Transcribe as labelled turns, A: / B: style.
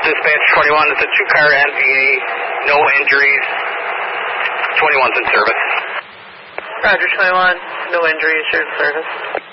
A: Dispatch 21, it's a two-car NVA, no injuries. 21's in service.
B: Roger, 21, no injuries, your service.